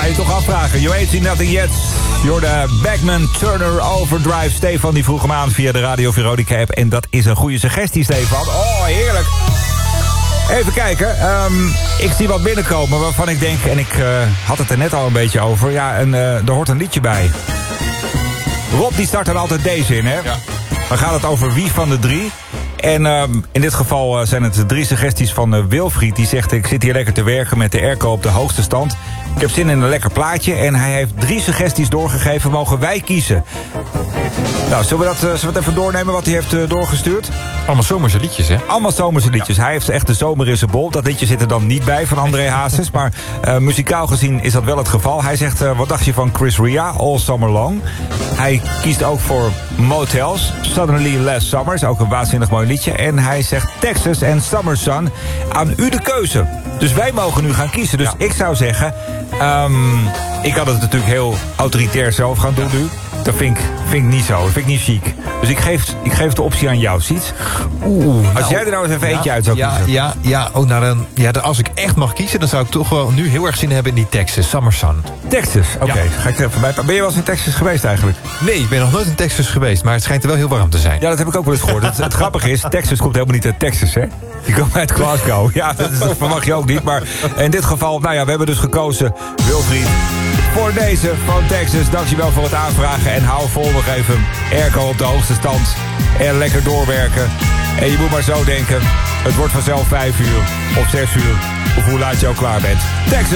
je toch afvragen. You ain't seen nothing yet. You're the Bagman Turner Overdrive. Stefan die vroeg hem aan via de Radio Veronica app. En dat is een goede suggestie, Stefan. Oh, heerlijk. Even kijken. Ik zie wat binnenkomen waarvan ik denk... en ik had het er net al een beetje over. Ja, en er hoort een liedje bij. Rob die start dan altijd deze in, hè? Ja. Dan gaat het over wie van de drie. En in dit geval zijn het 3 suggesties van Wilfried. Die zegt, ik zit hier lekker te werken met de airco op de hoogste stand. Ik heb zin in een lekker plaatje. En hij heeft 3 suggesties doorgegeven. Mogen wij kiezen? Nou, zullen we het even doornemen wat hij heeft doorgestuurd? Allemaal zomerse liedjes, hè? Allemaal zomerse liedjes. Ja. Hij heeft echt de zomer in zijn bol. Dat liedje zit er dan niet bij van André Hazes. Maar muzikaal gezien is dat wel het geval. Hij zegt, wat dacht je van Chris Ria, All Summer Long? Hij kiest ook voor Motels. Suddenly Last Summer is ook een waanzinnig mooi liedje. En hij zegt Texas en Summer Sun. Aan u de keuze. Dus wij mogen nu gaan kiezen. Dus ik zou zeggen... ik had het natuurlijk heel autoritair zelf gaan doen nu. Dat vind ik niet zo. Dat vind ik niet chic. Dus ik geef de optie aan jou, Siets. Als jij er nou eens even eentje uit zou kiezen. Als ik echt mag kiezen... dan zou ik toch wel nu heel erg zin hebben in die Texas, Summer Sun. Texas, oké. Ga ik er even bij. Ben je wel eens in Texas geweest eigenlijk? Nee, ik ben nog nooit in Texas geweest... maar het schijnt er wel heel warm te zijn. Ja, dat heb ik ook wel eens gehoord. Het grappige is, Texas komt helemaal niet uit Texas, hè? Die komt uit Glasgow. Ja, dat verwacht je ook niet. Maar in dit geval, we hebben dus gekozen, Wilfried... voor deze van Texas. Dankjewel voor het aanvragen. En hou vol nog even airco op de hoogste stand. En lekker doorwerken. En je moet maar zo denken. Het wordt vanzelf 5 uur of 6 uur. Of hoe laat je ook klaar bent. Texas.